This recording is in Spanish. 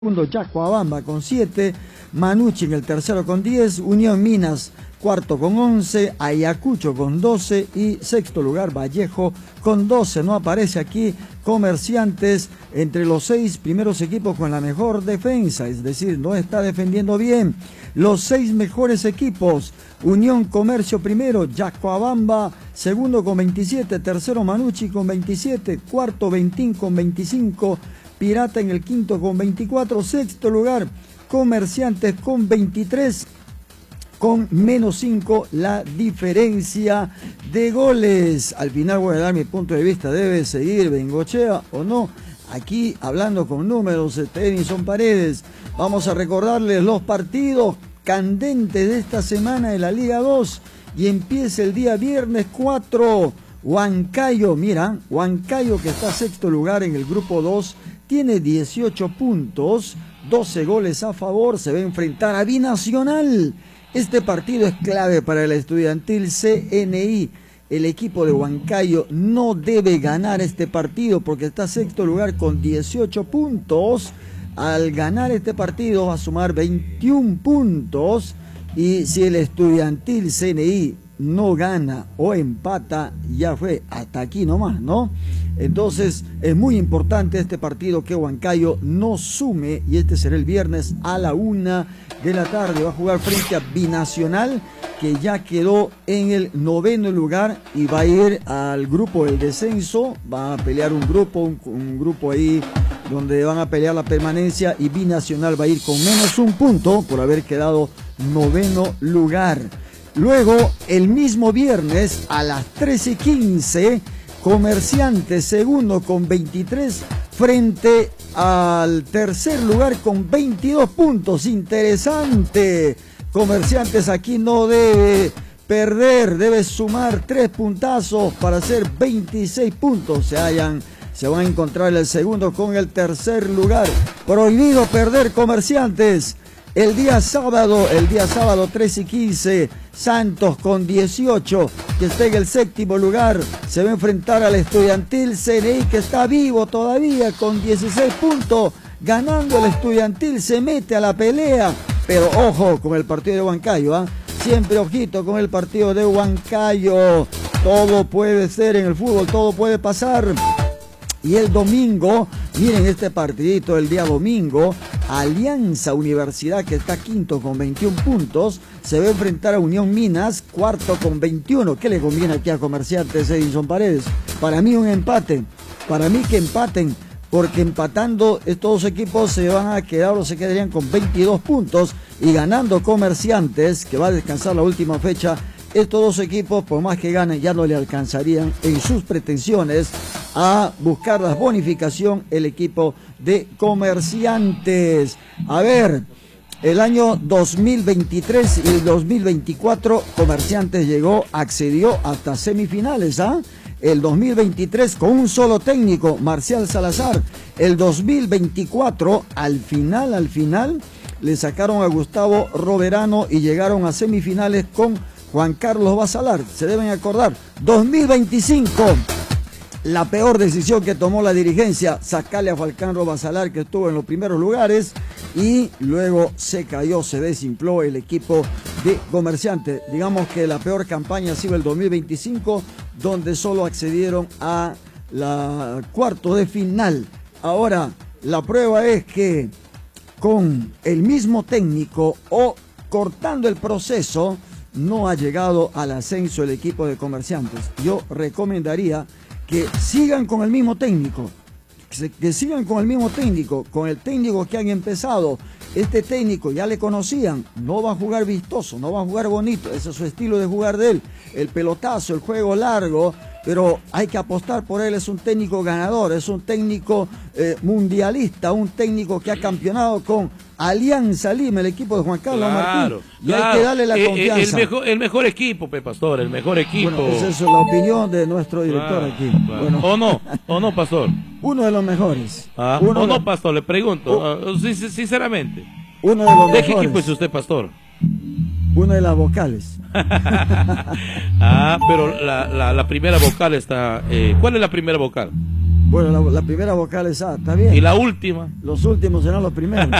segundo Yacuabamba con 7, Manucci en el tercero con 10, Unión Minas cuarto con 11, Ayacucho con 12 y sexto lugar Vallejo con 12. No aparece aquí Comerciantes entre los 6 primeros equipos con la mejor defensa, es decir, no está defendiendo bien. Los 6 mejores equipos: Unión Comercio primero, Yacuabamba segundo con 27, tercero Manucci con 27, cuarto Ventín con 25, Pirata en el quinto con 24, sexto lugar Comerciantes con 23, con menos 5 la diferencia de goles. Al final voy a dar mi punto de vista, ¿debe seguir Bengochea o no? Aquí hablando con números, Edinson Paredes. Vamos a recordarles los partidos candentes de esta semana de la Liga 2 y empieza el día viernes 4. Huancayo, mira, Huancayo, que está sexto lugar en el grupo 2, tiene 18 puntos, 12 goles a favor, se va a enfrentar a Binacional. Este partido es clave para el Estudiantil CNI. El equipo de Huancayo no debe ganar este partido porque está sexto lugar con 18 puntos. Al ganar este partido va a sumar 21 puntos y si el Estudiantil CNI no gana o empata, ya fue, hasta aquí nomás, ¿no? Entonces es muy importante este partido que Huancayo no sume, y este será el viernes a la 1 de la tarde. Va a jugar frente a Binacional, que ya quedó en el 9º lugar y va a ir al grupo del descenso. Va a pelear un grupo ahí donde van a pelear la permanencia, y Binacional va a ir con menos 1 punto por haber quedado 9º lugar. Luego, el mismo viernes a las 13:15, Comerciantes segundo con 23 frente al tercer lugar con 22 puntos. Interesante. Comerciantes aquí no debe perder, debe sumar 3 puntazos para hacer 26 puntos. Se van a encontrar el segundo con el tercer lugar. Prohibido perder, Comerciantes. El día sábado 13:15, Santos con 18, que está en el séptimo lugar, se va a enfrentar al Estudiantil CNI, que está vivo todavía con 16 puntos. Ganando el Estudiantil se mete a la pelea, pero ojo con el partido de Huancayo, siempre ojito con el partido de Huancayo. Todo puede ser en el fútbol, todo puede pasar. Y el domingo, miren este partidito el día domingo, Alianza Universidad, que está quinto con 21 puntos, se va a enfrentar a Unión Minas, cuarto con 21. ¿Qué le conviene aquí a Comerciantes, Edinson Paredes? Para mí un empate, para mí que empaten, porque empatando estos dos equipos se van a quedar o se quedarían con 22 puntos, y ganando Comerciantes, que va a descansar la última fecha, estos dos equipos, por más que ganen, ya no le alcanzarían en sus pretensiones a buscar la bonificación el equipo de Comerciantes. A ver, el año 2023 y el 2024, Comerciantes accedió hasta semifinales, El 2023 con un solo técnico, Marcial Salazar. El 2024, al final, le sacaron a Gustavo Roverano y llegaron a semifinales con Juan Carlos Basalar. Se deben acordar, 2025, la peor decisión que tomó la dirigencia, sacarle a Juan Carlos Basalar, que estuvo en los primeros lugares, y luego se cayó, se desinfló el equipo de Comerciantes. Digamos que la peor campaña ha sido el 2025, donde solo accedieron a la cuarto de final. Ahora, la prueba es que con el mismo técnico o cortando el proceso, no ha llegado al ascenso el equipo de Comerciantes. Yo recomendaría que sigan con el mismo técnico, con el técnico que han empezado. Este técnico ya le conocían, no va a jugar vistoso, no va a jugar bonito, ese es su estilo de jugar de él, el pelotazo, el juego largo, pero hay que apostar por él. Es un técnico ganador, es un técnico mundialista, un técnico que ha campeonado con Alianza Lima, el equipo de Juan Carlos Martín, y hay que darle la confianza. El mejor equipo, Pastor, el mejor equipo. Bueno, esa es la opinión de nuestro director aquí. Bueno. ¿O no, Pastor? Uno de los mejores. Pastor, le pregunto, sinceramente. Uno de los mejores. ¿De qué equipo es usted, Pastor? Una de las vocales. Pero la primera vocal está... ¿Cuál es la primera vocal? Bueno, la primera vocal es A, está bien. ¿Y la última? Los últimos serán los primeros.